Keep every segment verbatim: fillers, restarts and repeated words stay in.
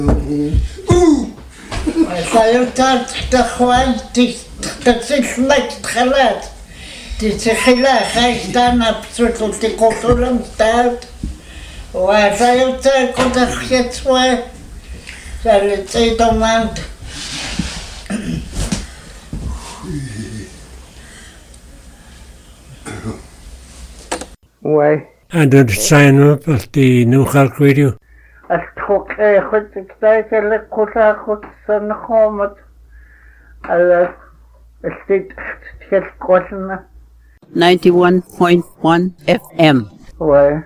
Sayutat takhwan tisillak khalat tisilla khaistan absolutely kotulam stout wa sayutat kotakhetswa salitsaitomant Why? And then sign up at the New York Radio. التوك ايه خد كتايك اللي قوتا خد سنخومت على الستيت تخيل قوتنا ninety-one point one F M. Why?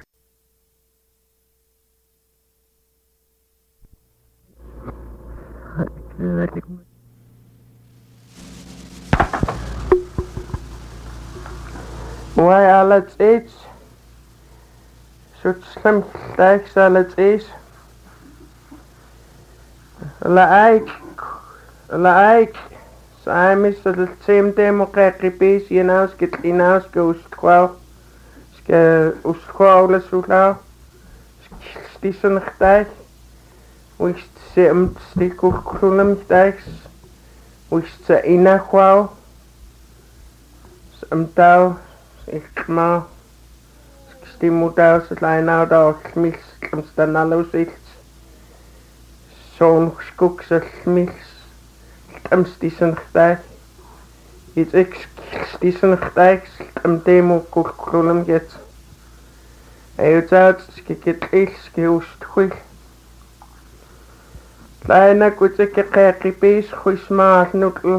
Why all its age? Should slim likes all its age? Like, like, so I miss the same demo kekipis, you know, skit in house goes twelve, ske uscholes ulau, stissen gtijg, wist ze hem stikkel groenem gtijgs, wist ze ina kwau, hem touw, ik ma, stimutau, ze lijn nou daar, smis, hem staan alles iets. Zo'n skoekse smis, hem stissen gtijg, iets ik stissen gtijg, hem demo groenem get. Hij uit, ske get ik, ske oest goed. Kleine kutje kekipis, goed smaak noedel.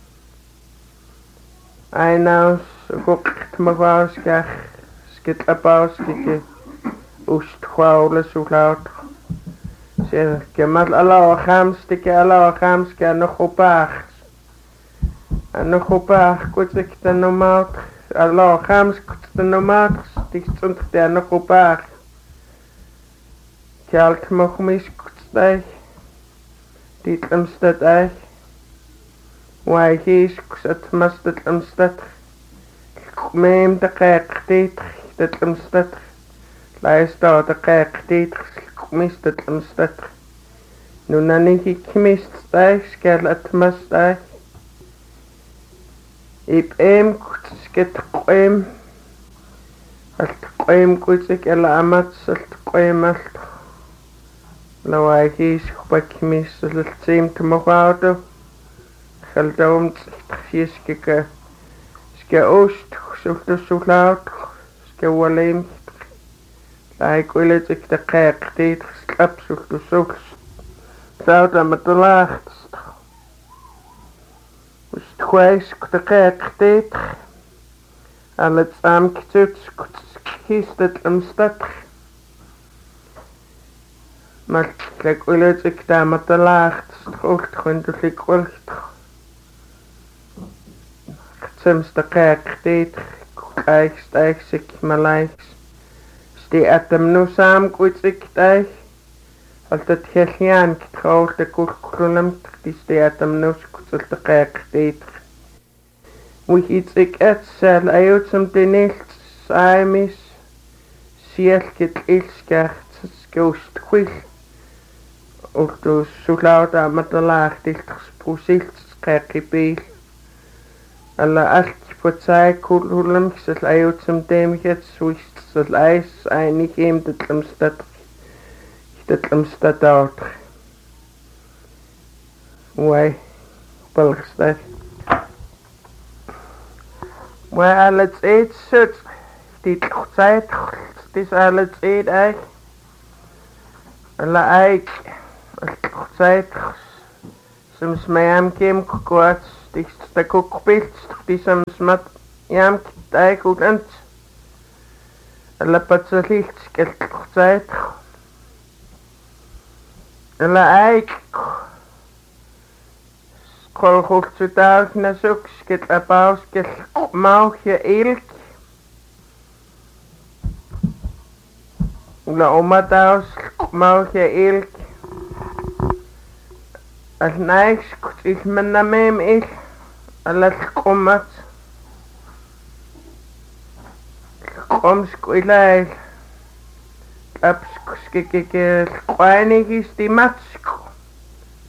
Hij nou, gokt me wou, ske, ske tabau, ske oest gwauwle zo laut. Zeg, ik heb alle gamstikke, alle gamstikke en nog op acht. En nog op acht, kut ik de normaal, alle gamstikke de normaal, die stond er nog op acht. Kjalt mag mis kutstijg, dit omstad eich. Wij gees, kut mas dit omstad. Meem de kijk dit, dit omstad. Luister de kijk dit. Mist het omstad. Nu nanik ik mist stijg, skel het mas stijg. Ik eem kut sket koem. Alt koem kut ik ela amat alt koem alt. Lawaai gies gebak mist alt zeem te mogoudo. Gel doom zie ske ske oost zult zo laut. Ske waleem. Ik wil het ik de kijk dit slap zoek de zoek zou dan met de laagst dus het gwijs de kijk dit en het saamkitut kiest het omstad maar ik wil het ik daar met de laagst goed gewoon dus ik wil het soms de kijk dit kijk stijg zich maar lijks die atem nu saam kut ik tijg. Als het geliaan getrouwd de kurkulum die die atem nu kut de kijk deed. Wie iets ik et zal uit som de niet saimis. Siel get ilskert skost kwil. Ook dus zo laut aan met de laag dicht gesproesilt skakibeel. Alla alt på sig kulhulum så uit som dem het swist så leis einig em det lemstad det lemstad out. Why balgstad. Why alles eet zit dit tijd dis alles eet ei. Alla ei tijd soms mij am kem kort die de kookbeeld die soms met jam kijk goed en alle patseligt skelt tijd alle eik kol goed zo daar na zoek skelt abaus skelt mauwje eelk la oma daus mauwje eelk als niks is men na meem ik alles komt kom squilai apsk skikkel weinig is die matsk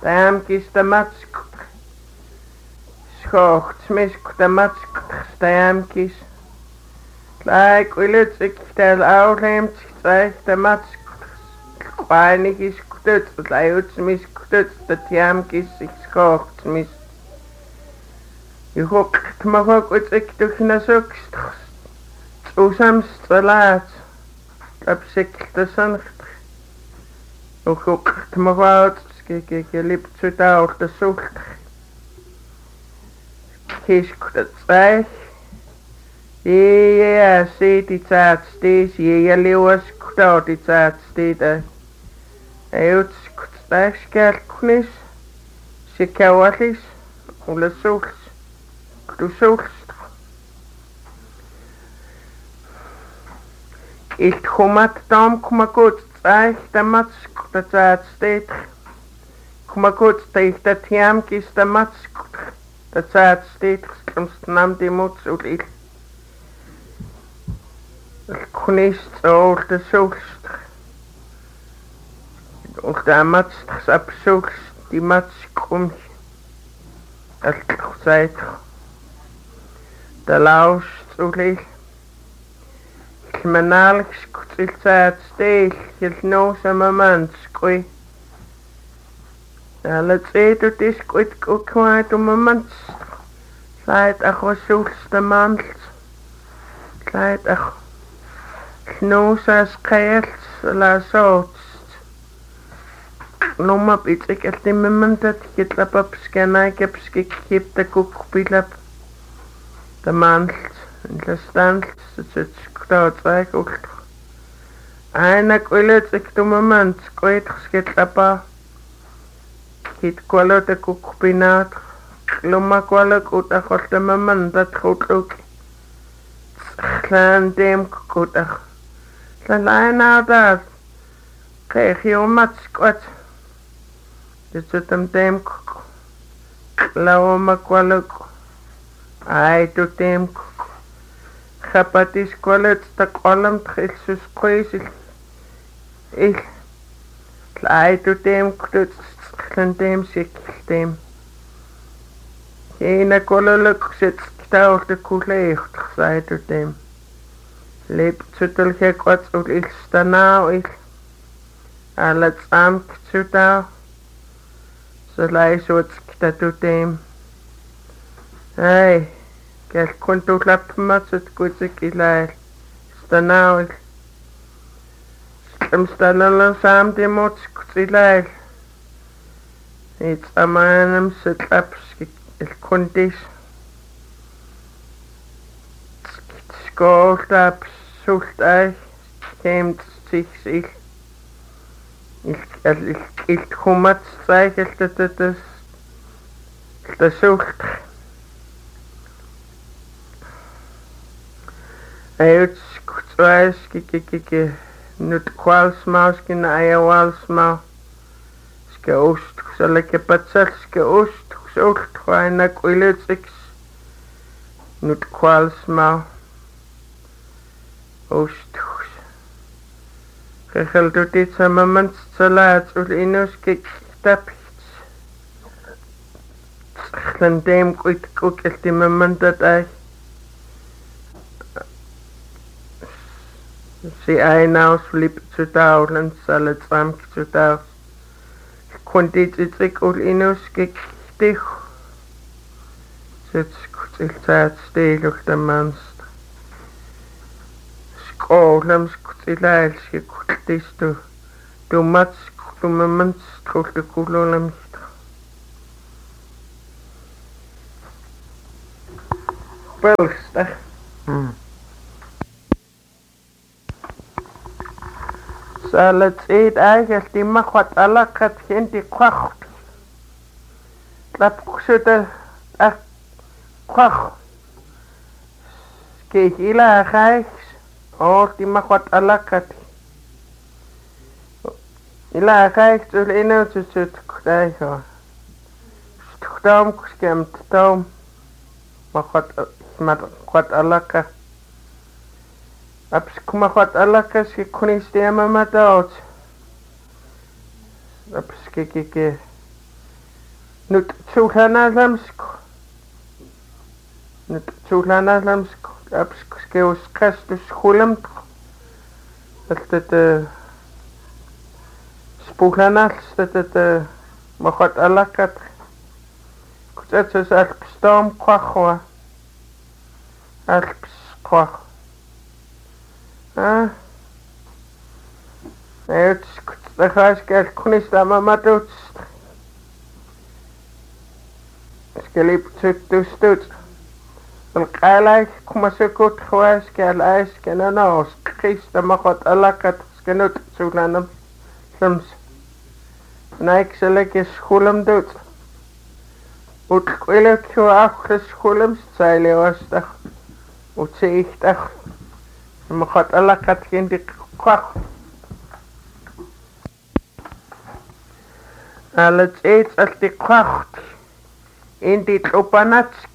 Staamkis de matskut. Schoochtsmiskut de matskut. Staamkis. Like willets ik tel outleemt zich de matskut. Kwaanikis kutut. Laiutsmis kutut. De tiamkis zich schoochtsmis. Je hoekt mag ook wat ik toch naar zoekst. Oesams te laat. Op zich de zoncht. Je hoekt mag wat. Kijk, je liep zo daar de zoekt. Kies kutut zeg. Ja, zie die tijd steeds. Ja, leeuws kutut die tijd steeds. Hij uit kutut skelknis. Ze kauwatlis. Ola zoekt. Du zoekst. Ik kom uit dam, kom maar goed. Zeg, de matsk, dat het steeds. Kom maar goed, tegen dat jamkis, de matsk. Dat het steeds. Soms nam die moed uit ik. Ik kon niet zo de zoekst. Ook de matsk, op zoekst. Die matsk komt. Dat zei het. De laus uit ik. Ik ben eigenlijk goed het steeds. Je knoos aan mijn mond, skooi. Ja, laat zien dat is goed ook kwijt om mijn mond. Leidt echt wat zoekst de mond. Leidt echt. Knoos als keert, laat zoutst. Noem op iets, ik heb in mijn mond dat ik het lap op scannen. Ik heb gekiept de koekbielap. De mond. En de stand, het zit skoot, zeg ik ook. En ik wil het, ik doe mijn mond, skoot, geschiet lappa. Het kwalo de koekbinaat. Loma kwalo goed, ik had de mijn mond, dat goed ook. Slaan deem goed, ik. Slaan nou dat. Krijg je om het skoot. Dit zit hem deem koek. Lauwe me kwalo. Hij doet deem koek. Chapatis kwalet sta kwalam tchilsus qoisil. Il. Lai tu tem kut tem sik tem. Ena kololuk sit staur de kulecht sai tu tem. Leep tutel ge kwats ul il stanau il. Alat am ktutau. So lai so skta tu tem. Hey. Kijk, kon toch lappen met het goede kilaar. Stanau. Stem stellen samen die moet kilaar. Iets aan hem zit laps. Ik kon dit. Schoot op zoekt uit. Keemt zich zich. Ik ik ik kom met zeggen dat het is. De zoekt. Uit skutwijs kiki kiki nut kwalsmaus kin ayawalsma ske oost zal ik patsel ske oost zocht kwaina kwiletsix nut kwalsma oost gegeld doet dit samen mens salaat ul inus kik tapits dan deem kwit ook het die moment dat hij Sie ein aus flip zu taulen, salle zwamk zu taus. Kon dit het ik ul inus gektig. Zit skutsil zaad stelig de manst. Skolem skutsilal skutlis du. Du mats du me manst trug de kulolem. Belstag. Hmm. Zal het eet eigenlijk die mag wat alle gaat geen die kwacht. Lap kusutel echt kwacht. Kijk ila gijs. Oh die mag wat alle gaat. Ila gijs zul in het zit krijgen. Stom geskemt stom. Mag wat met wat alle gaat. Aps kuma wat alakas ki kuni stemma met out. Aps ki ki ki Nyt suulanaalamsku. Nyt suulanaalamsku. Apsku skeus Kristus hulamtku. Että spulanals että mahot alakat. Kutsutus alpstorm kwachwa. Alps kwach. Ah. Nyt kutsutus kunista mamatut. Skeliptutustut. Alqalai kumasukut khwas kalais kananos Krista mahot alakat skenut sulanam sums naikselekis hulamdut utqilekhu akhris hulams sailewasta utsiihtah mahot alakat kendi kwach alat eet alti kwacht indi tlopanatsk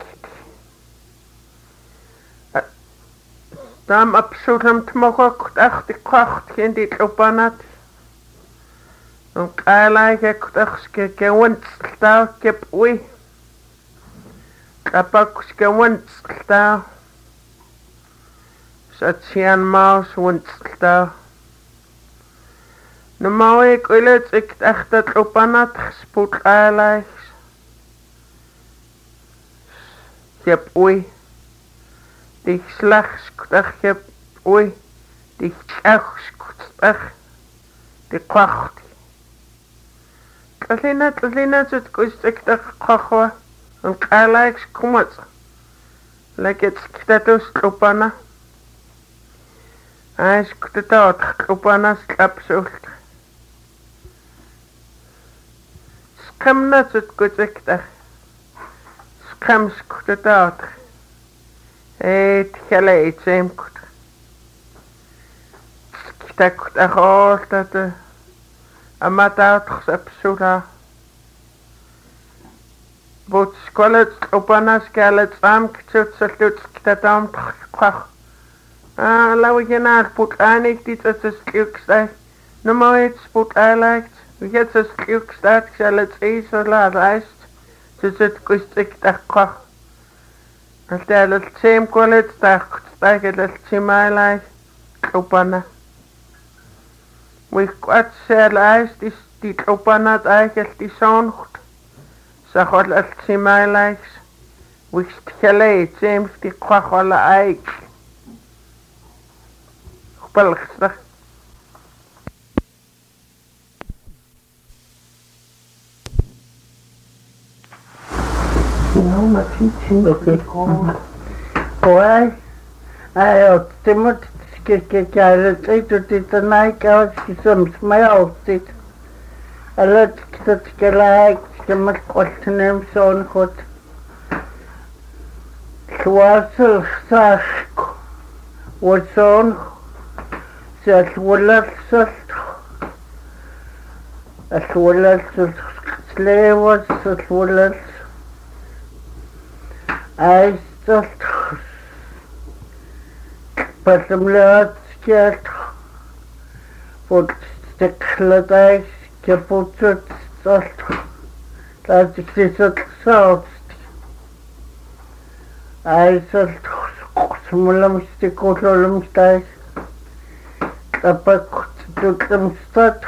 Tam absurdum tmogok achti kwacht kendi tlopanat. Un qaalaike kutachske kewentstau kepui. Kapakus kewentstau. Satsian maus wentstau. No maui kuilets ikt achta tlopanat sput qaalaik. Kepui. Dich slagskutach heb oi dich chagskutach die kwacht Kalina kalina zut kustek tak kwachwa en kalaik kumat lekets ktatus opana Ais ktatot opana slapsult Skamna zut kustek tak Skamskutatot Eet geleit zeem kut. Kita kut achol dat de amataut gesepsura. Bot skolet opanas galet am ktut salut kita tam kwach. Ah lawe genaal put anik dit as skuksta. No moit put alakt. Wie het as skuksta galet is so la reist. Zit kustik tak kwach. Alta al team kwalet tak tak al timailai opana. We kwat selais dis die opana eigenlijk die zoncht. Zag al al timailai. We skelei team die kwachala eik. Spelgster. No, maar fietsen. Oké. Hoor, hij timot kekere tijd tot dit een naikaus soms mij altijd. Alles dat gelijk, je moet kort nemen zo'n goed. Zwaasel zag, wat zo'n, zet wollert zult. Het wollert zult sleeuwen, het wollert. Hij stelt pas hem laat schiet voor de kledij kapot stelt dat ik dit het zout hij stelt smulam stikolam stai tapak doet hem stad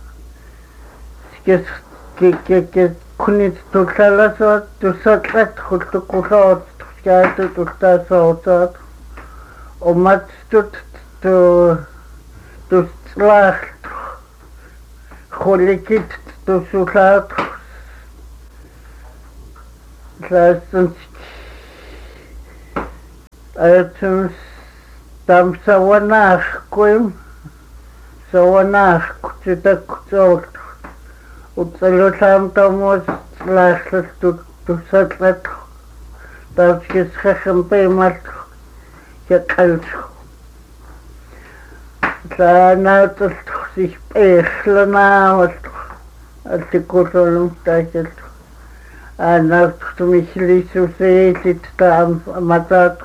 skes ke ke ke kunit totaal zo dus het het goed te koud gaat het tot daar zo dat omdat het te te slecht gelukkig te zo laat dat is het is tam sawanach kwam sawanach kutet kutot Utsalotam tomos laslas tu tu satlat dat je schechem pemat je kalt Sana tot zich pechlen na als de kotolum stajt en dat mich liso se dit tam matat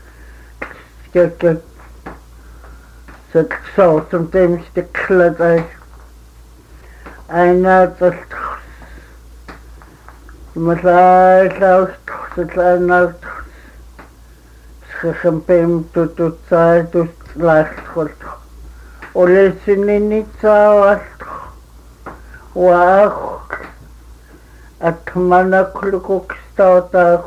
je Zet zo sometimes de kledij En dat Masai laut setlanak schempem tututsai tuslachot olesinitsa wa atmana klukukstata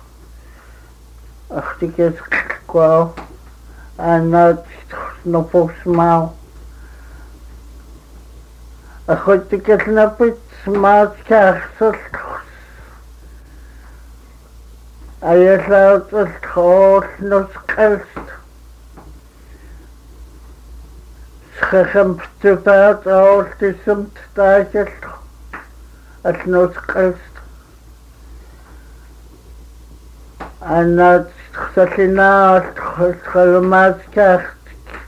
achtikes kwa anat no posmau achtikes napit smat karsol ayslaut khol nos kalst schemptupat altisum takel at nos kalst anat salina khalmas kacht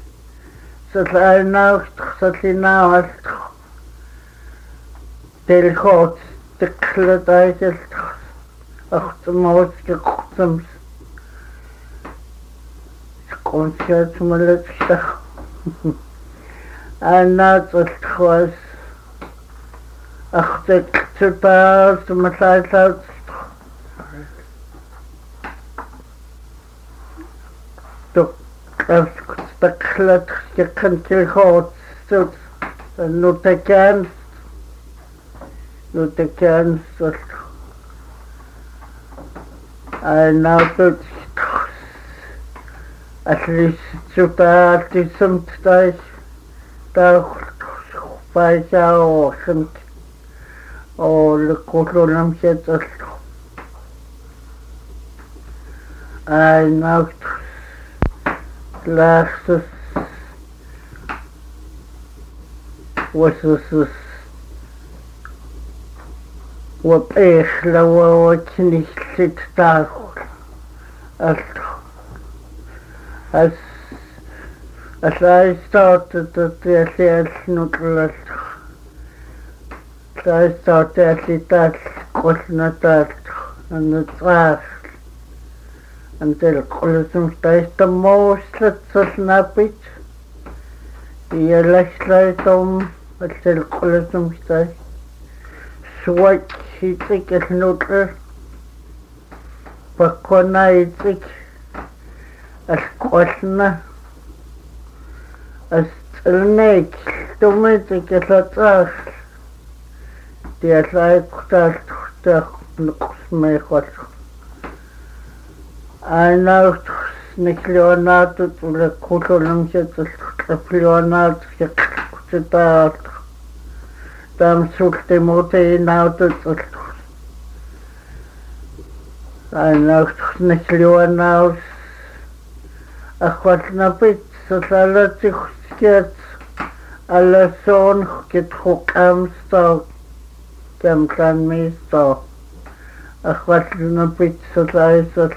salina salina del khot tekhlatakel achtemauske kutsams konzert malachta anat khos achtek tsupas masaisat to taklat kekantil khot so no takan no takan so I now put at least super to some stage by or some or the colonel said I now last was this what ich lawa nicht sit da as as as I started to tell nuclear I started to that kosna that and the trash until colosum stays the most so snappy the electric um until colosum stays swat hitik es nutre pakona hitik as kosna as tselnek tometik es atas die sai kutas kutas nukusme khot ana nikleonato tule kutolum set leonato kutata tam suchte mote nauto ana nikleonaus akhwatna pit salatich ket alla son ket khokam sto kam kan mi sto akhwatna pit salat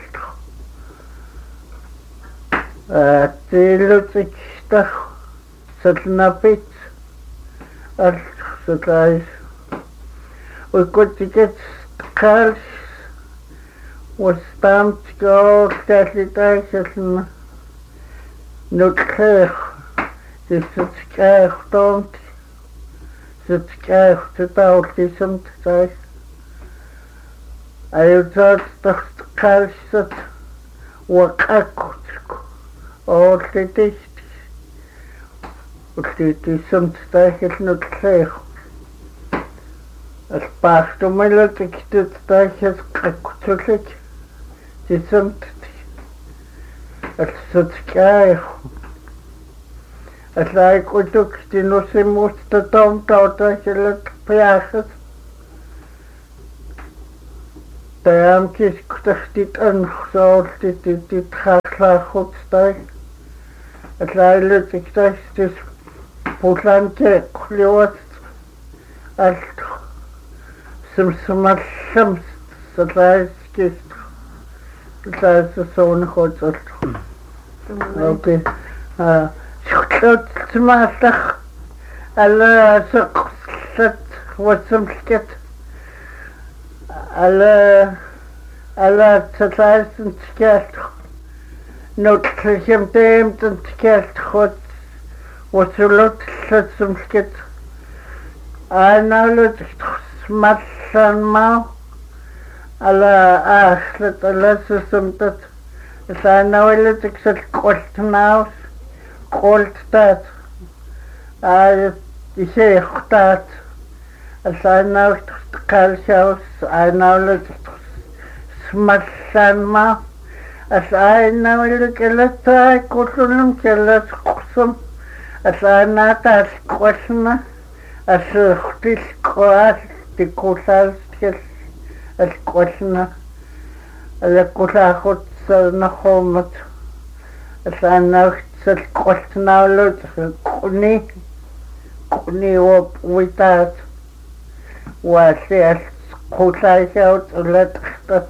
a tilutik sta satna pit al salat we could get cars was stamped go facilitation not clear this is clear don't it's clear to talk to some size I thought the cars that were akut all the dish the some size is not clear as past to my little kid size is akut the some it's such clear as I could look the no se most the town daughter she let piaches the am kis kuchtit an so the the the khla khot stay as I let it stay this pulan ke khliot as some some some so that kis that's the zone hot okay uh شكلت سمعتك على سقط وسمسكت على على تلاتين سكت نوتلهم تيم تنسكت خد وسلوت سمسكت أنا لو سمعت ما على آخر ثلاث سمتت سانا ولا تكسر قلت ناوس قلت تات آية شيخ تات سانا ولا تقال شاوس سانا ولا سمسان ما سانا ولا كلا كلهم كلا قسم سانا تاس قسمة أسختي سقاس تكوسال تكس القسمة الكوسا خد سنخومت سانا سلقسنا ولا قني قني وبويتات واسي القوسا شاوت ولا تختت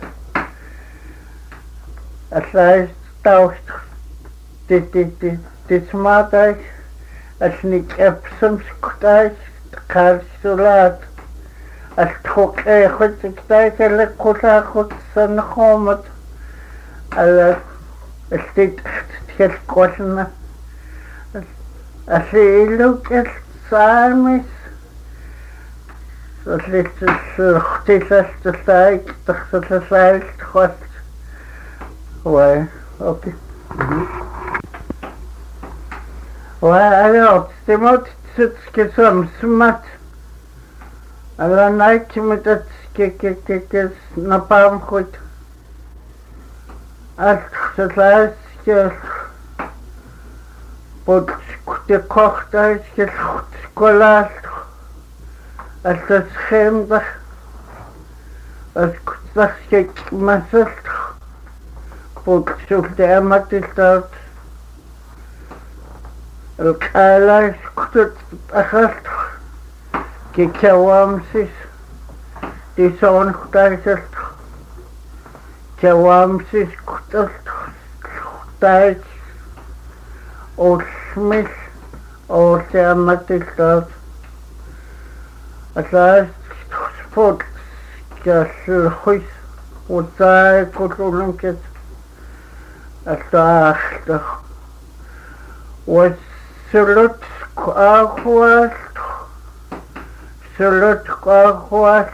أساس تاوست تي تي تي تسمعتاش أسنيك أبسم سكتاش كارسولات أستخوك أي خد سكتاش اللي قوسا خد سنخومت على استيت اختتيش قوسنا أسيلو كس سامس أسليت اختيس استسايك تخصص سايك تخص Ouais, ok. Ouais, alors, c'est moi qui suis smart. Alors, Nike qui me dit que que que que n'a pas un coup. Alors, c'est ça que pour te corter, que scolar, als schemde, als dat que masel. Porque se ama testar el cala escuchar ajast que kawamsis de son jutarses kawamsis escuchar jutar o smis o se ama testar asas sport que el juiz o trae con que أستاخته وسلط أخوات سلط أخوات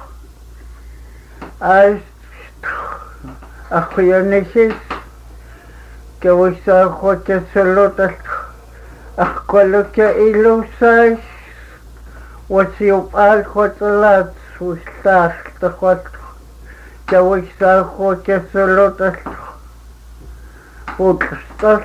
أست أخويا نشيس كويس أخوك سلط أخوك إلو سايس وسيوب أخوات لات وستاخته خوات كويس أخوك سلط Porque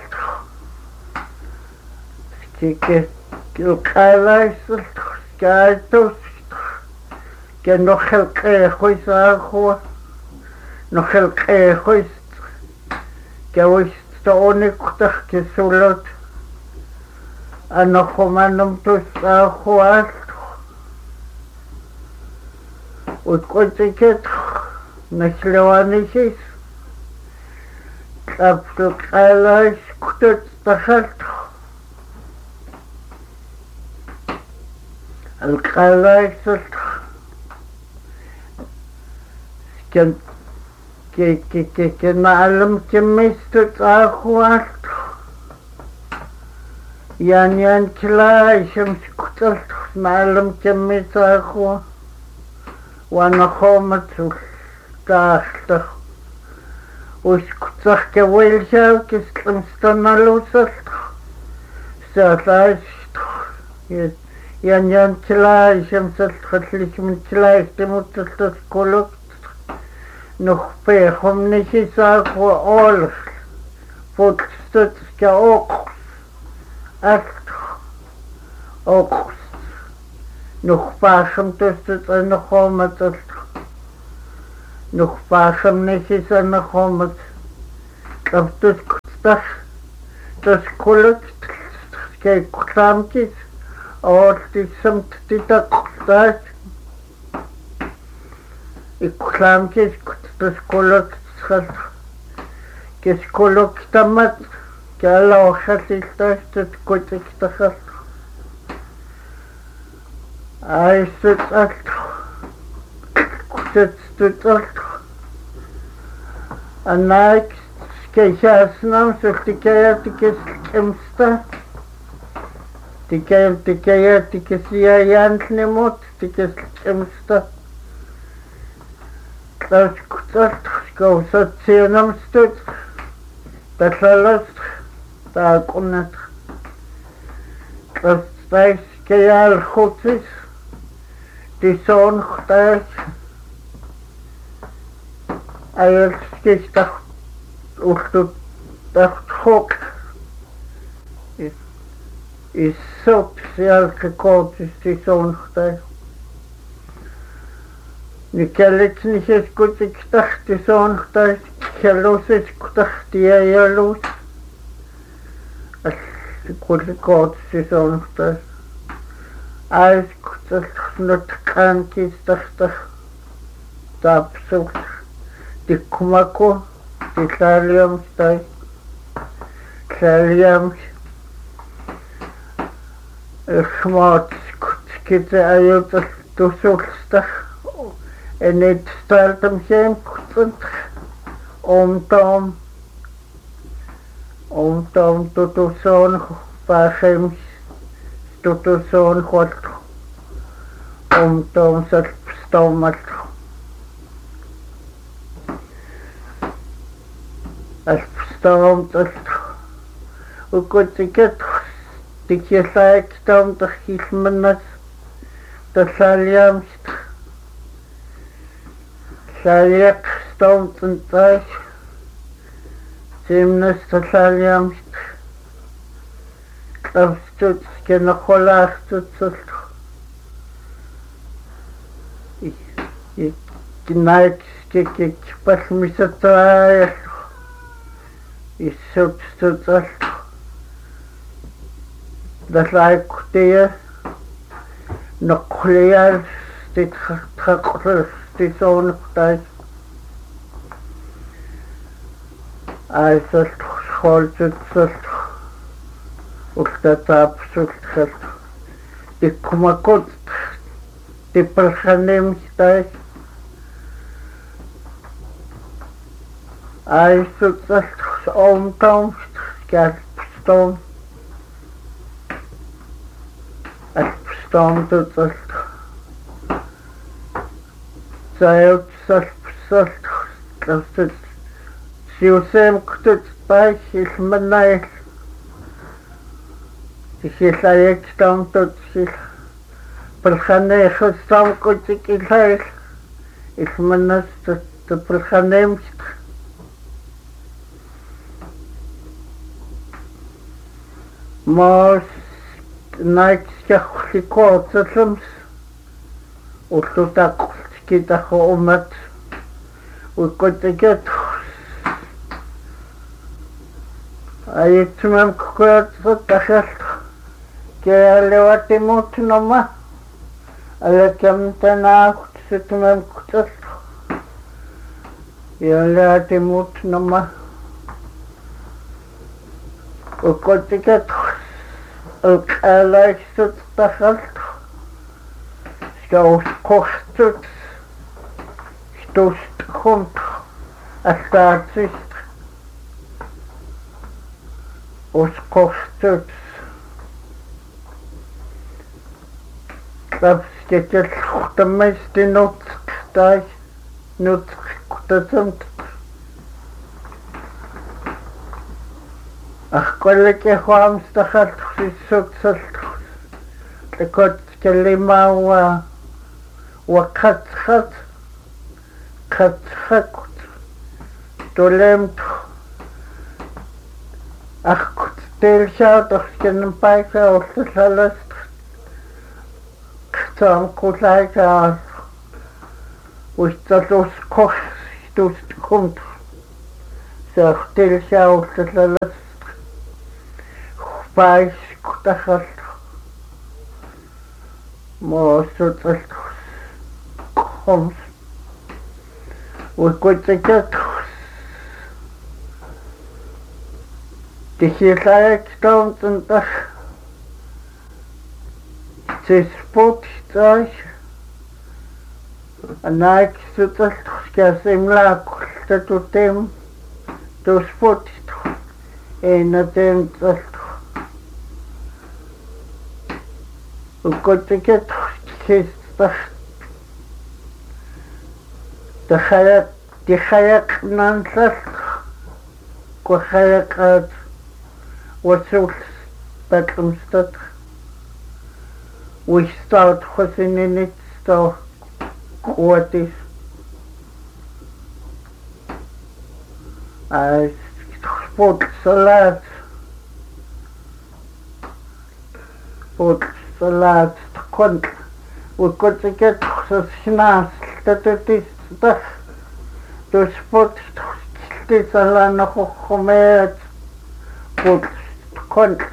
que que que o cara isso que altos que no gel que coisa rua no gel que coisa que hoje está único que solot a no comanam tus a rua o coisa que nas levanishes أبسط على سكتت دخلت القلايصل كان كي كي كي كان معلم كميستت أخوات يعني يعني كلا شمس كتلت معلم كميست أخوة وأنا خومت داخلت وسكتخ كويلشا وكسلمستنا لوسلت ساتاش ين ين تلاي شمسل خليك من تلاي تموت تسكولك نخبيهم نشي ساق وأولخ فوتستت كأوقس أستخ أوقس نخباشم تستت نخومت نخباشم نشي سنخومت كفتس كستخ تسكولك كي كتامكيس أو تسمت تتاكستاش إكلامكيس كتسكولك تسخلق كسكولك تمت كالا وخسيستاش تتكوتك تخلق أي ستسلق كتستسلق أناك كيشاسنام سلتكاياتك كمستا تكايل تكايل تكسيا يانت نموت تكس كمستا тласкуталт скаусатсиунамстут таллаласт таакуннат тластайс кеялхутис тисонхтайс аялскистах ултут тахтхок is is soap sialkekootis tисонхтай никалитнисес кутиктах тисонхтай калусис кутахтиаялус ас куликоотис тисонхтай айс куталхнут кантистахтах таапсук тиккумаку тилаалиамстай тлаалиамс эхмаат кутиките аюутал тусуулстах enit staaltam siem kutsunt omtom omtom tutusoon paasems tutusoon hot omtom salpstomat alpstomat ukutiket tikiasaektom tahilmannas tasaliamst Saliak stond en thuis, Simnes tasaliamst, Klapstut, kenacholaarstut, Ik knaik, kik, ik pas misataai, Ik substut, Dat laik teer, Noklear, dit gakkel. Tисонхтай айсалт холцутсалт ултатаапсултхал иккумакут типпалханемстай айсутсалт омтомст калпстом алпстом тутсалт Саят салпсалт тлавсат сиусэм ктут пай хилманай тихилаек тамтот хил прханэ хостам котикилай ихманас тот прханэмст мас найксяхликоотсалэмс уллутаақ kitахо умат укотекет аитсмам кукуатсот тахалт кеалеватимут нома алакамтанаахт ситмам кутал ялатимут нома укотекет алайсут тахалт скаус кохтут Tost komt astatsist os kostet Klapsketel chtamest in nutsktai nutskutasamt ach kolleke huamstachalt sisuksalt lekot kelimawa wakatchat Katrakut tolemt akut telshaut osken paika osalast ktam kulaika ustalos koch stust kommt sagt telshaut osalast pais kutachalt mosut koms Укутекет тихилаек таунтантах цеспоттай анайк сутал скасимлак татутем тоспот энатем тал укутекет хистах تخيق تخيق نانسل كخيقات وسول باتلمستت ويستاوت خسينينيت ستاو قواتيس اي سبوت صلاة سبوت صلاة كنت وكنت كنت خصوص شناس تتوتيس تخ تو سبوت تخصتي صلاة نخو خميت سبوت كنت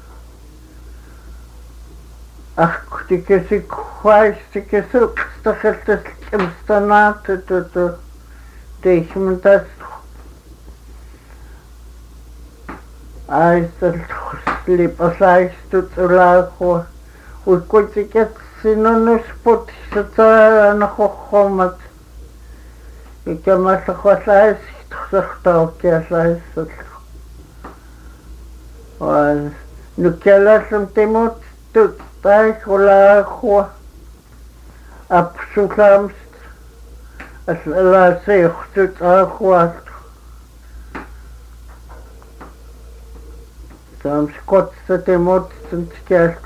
أخ تكسي كويس تكسي استخلت المستنات تتو تيش من تسخ عايز اللي بصايش تتلاقوا وكنت كت سنون سبوت ستة نخو خمت كما تخصايش تخصختاو كيسايش ونكالاسم تيموت تتايش ولا أخوة أبسوكامست أسألا سيخ تتاخوات Tam skott det emot som skjelt.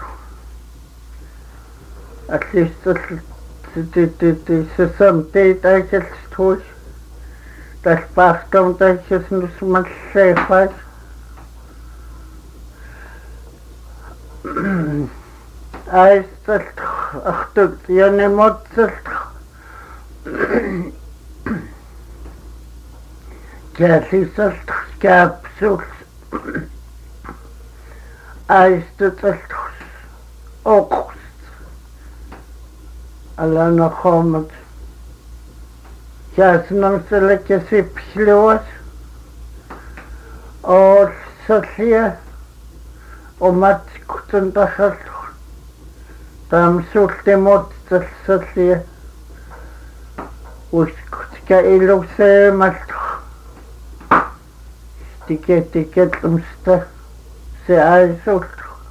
At least det det det det så samtidigt er ikke stort. Der sparkt om der ikke sådan som man siger faktisk. Ej, så ach du, jeg nemot så. Ja, det så skab så. Æstutelt åkst alla nakomet jasnam seleke sipsluas og salia og mat kutendahal tam sulte mot salia uskutska iluse mat tiket tiket umsta se also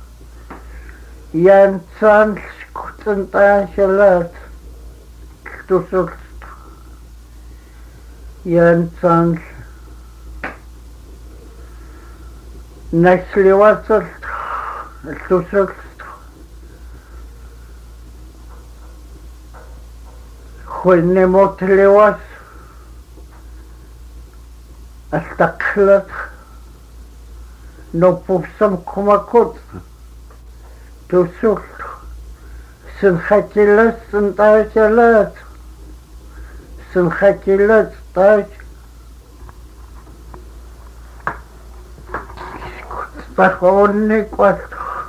Jansan skutentagelat tusult Jansan nasliwasalt tusult khulnemotliwas astaklat no pusam kumakut tusult sin khakilas sin tajalat sin khakilat taj bahonni kwat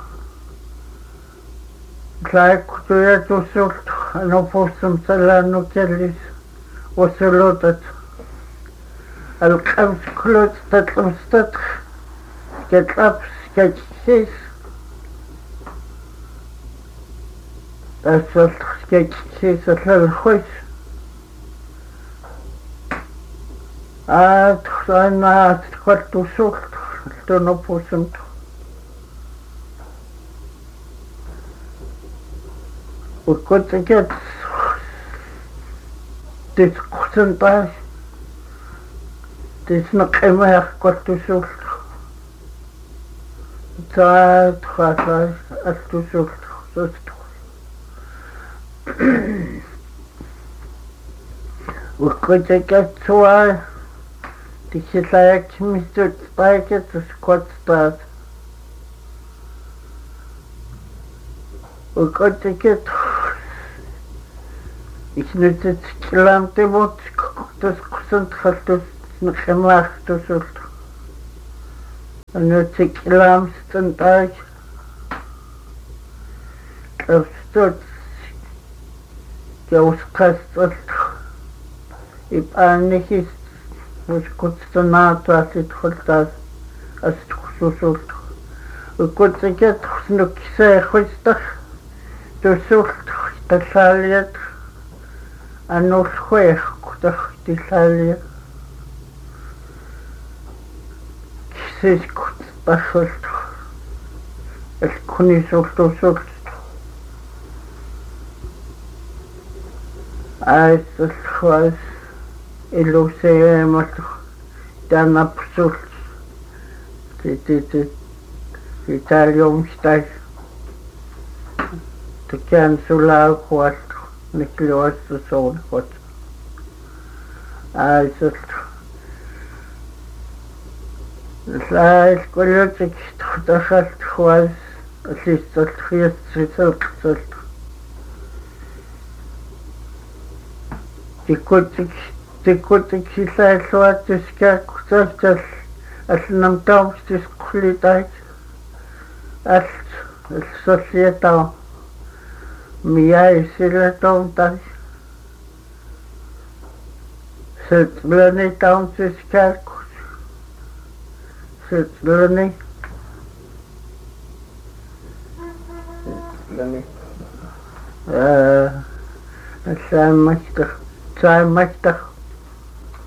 klak tuya tusult no pusam salano kelis وسلوطت القمس كلوت تتلمستت كتلبس كتشيس أصل كتشيس أصل الخوش أنا تقلت سوق تنبوسمت وكنت كت تسقسنتاش تسنقيمة قلت سوق تعال خاطر أستوسف سوستو وكنت كتسوى تكتلاك مستوى تبايكة تسكوت ستاس وكنت كت إشنو تتكلم تبوت تسكسنت خلتو نخماخ تسولتو أنا تكلم ستنتاج أفتوت جوز قصت يبقى نكيس مش كنت صنعت وتدخلت أستخصصت وكنت جت خسنو كسي خستخ تسولت تساليت أنو الخويخ كتخ تساليت كسيس كنت بخلت الكوني سولت وسولت عايز الخواس illuseerimatu tanapsul ti ti ti Italiumstai tukian sulaa kuattu nikluastu soulkot aisut Lais kolyotik tutasalt huas listot hietsisalt tikutik tikutik sisaisuatis kärkutsastas alnam taustis kulitait alt società miai sillä tontai Sötlöni taunsis kärkus Sötlöni Sötlöni Saimasta Saimasta